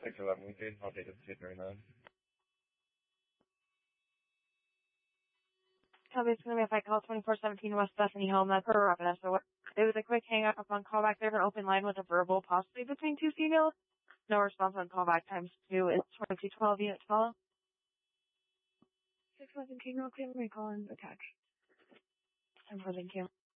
611 Weekdays, I'll take it to 239. It's going to be a fight call 2417 West Bethany Home. That's for Rapid. So it was a quick hang up on callback. There's an open line with a verbal, possibly between two females. No response on callback times 2 is 2212 units follow. 617, real clear, my call and attached. Thank you.